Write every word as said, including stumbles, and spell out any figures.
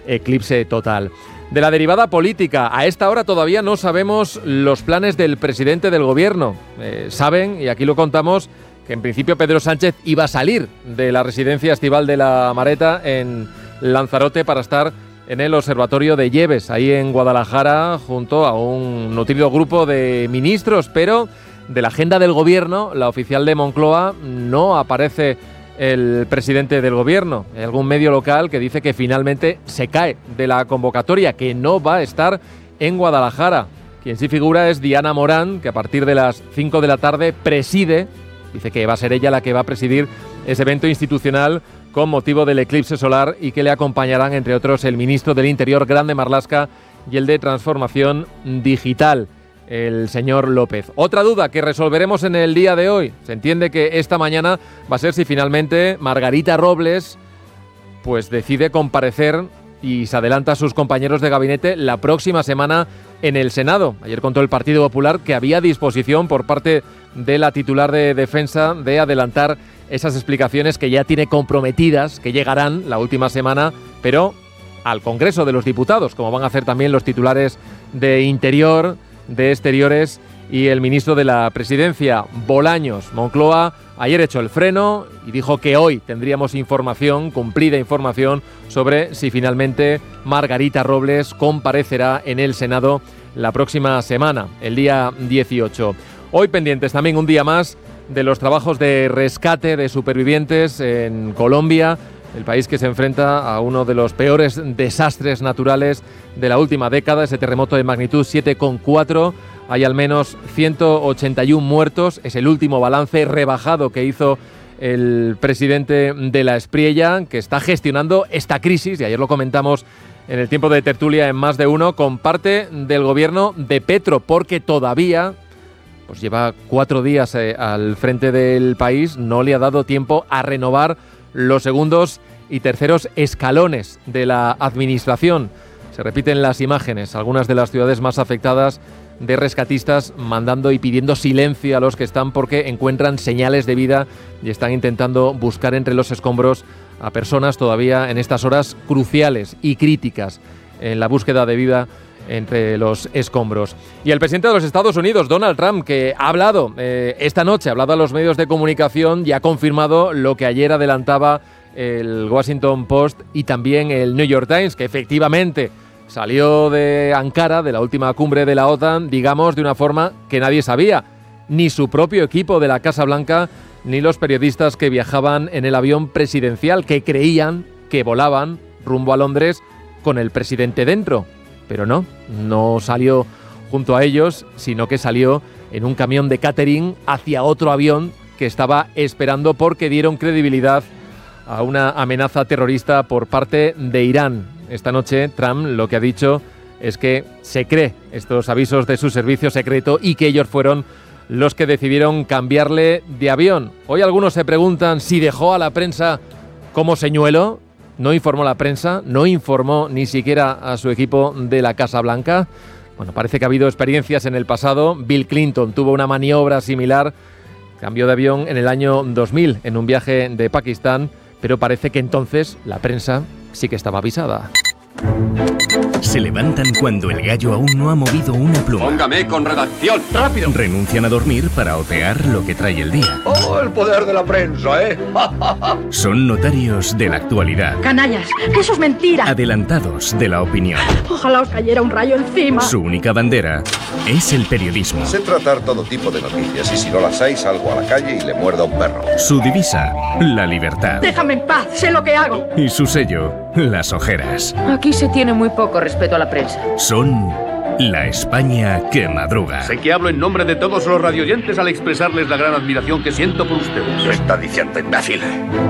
eclipse total. De la derivada política, a esta hora todavía no sabemos los planes del presidente del gobierno. Eh, saben, y aquí lo contamos, que en principio Pedro Sánchez iba a salir de la residencia estival de la Mareta en Lanzarote para estar en el Observatorio de Lleves, ahí en Guadalajara, junto a un nutrido grupo de ministros, pero de la agenda del gobierno, la oficial de Moncloa, no aparece el presidente del gobierno. Hay algún medio local que dice que finalmente se cae de la convocatoria, que no va a estar en Guadalajara. Quien sí figura es Diana Morán, que a partir de las cinco de la tarde preside, dice que va a ser ella la que va a presidir ese evento institucional con motivo del eclipse solar y que le acompañarán, entre otros, el ministro del Interior, Grande Marlaska, y el de Transformación Digital, el señor López. Otra duda que resolveremos en el día de hoy. Se entiende que esta mañana va a ser si finalmente Margarita Robles pues decide comparecer y se adelanta a sus compañeros de gabinete la próxima semana en el Senado. Ayer contó el Partido Popular que había disposición por parte de la titular de Defensa de adelantar esas explicaciones que ya tiene comprometidas, que llegarán la última semana, pero al Congreso de los Diputados, como van a hacer también los titulares de Interior, de Exteriores y el ministro de la Presidencia, Bolaños. Moncloa ayer echó el freno y dijo que hoy tendríamos información, cumplida información, sobre si finalmente Margarita Robles comparecerá en el Senado la próxima semana, el día dieciocho. Hoy pendientes también un día más de los trabajos de rescate de supervivientes en Colombia, el país que se enfrenta a uno de los peores desastres naturales de la última década, ese terremoto de magnitud siete coma cuatro. Hay al menos ciento ochenta y uno muertos, es el último balance rebajado que hizo el presidente de la Espriella, que está gestionando esta crisis, y ayer lo comentamos en el tiempo de tertulia en Más de Uno, con parte del gobierno de Petro, porque todavía pues lleva cuatro días eh, al frente del país, no le ha dado tiempo a renovar los segundos y terceros escalones de la administración. Se repiten las imágenes, algunas de las ciudades más afectadas, de rescatistas mandando y pidiendo silencio a los que están porque encuentran señales de vida y están intentando buscar entre los escombros a personas todavía en estas horas cruciales y críticas en la búsqueda de vida entre los escombros. Y el presidente de los Estados Unidos, Donald Trump, que ha hablado eh, esta noche, ha hablado a los medios de comunicación y ha confirmado lo que ayer adelantaba el Washington Post y también el New York Times, que efectivamente salió de Ankara, de la última cumbre de la OTAN, digamos, de una forma que nadie sabía. Ni su propio equipo de la Casa Blanca, ni los periodistas que viajaban en el avión presidencial, que creían que volaban rumbo a Londres con el presidente dentro. Pero no, no salió junto a ellos, sino que salió en un camión de catering hacia otro avión que estaba esperando porque dieron credibilidad a una amenaza terrorista por parte de Irán. Esta noche Trump lo que ha dicho es que se cree estos avisos de su servicio secreto y que ellos fueron los que decidieron cambiarle de avión. Hoy algunos se preguntan si dejó a la prensa como señuelo. No informó la prensa, no informó ni siquiera a su equipo de la Casa Blanca. Bueno, parece que ha habido experiencias en el pasado. Bill Clinton tuvo una maniobra similar, cambió de avión en el año dos mil en un viaje de Pakistán, pero parece que entonces la prensa sí que estaba avisada. Se levantan cuando el gallo aún no ha movido una pluma. Póngame con redacción, rápido. Renuncian a dormir para otear lo que trae el día. ¡Oh, el poder de la prensa, eh! Son notarios de la actualidad. Canallas, que eso es mentira. Adelantados de la opinión. Ojalá os cayera un rayo encima. Su única bandera es el periodismo. Sé tratar todo tipo de noticias y si no las hay salgo a la calle y le muerdo a un perro. Su divisa, la libertad. Déjame en paz, sé lo que hago. Y su sello, las ojeras. Aquí se tiene muy poco respeto a la prensa. Son la España que madruga. Sé que hablo en nombre de todos los radioyentes al expresarles la gran admiración que siento por ustedes. ¿Qué está diciendo, imbécil?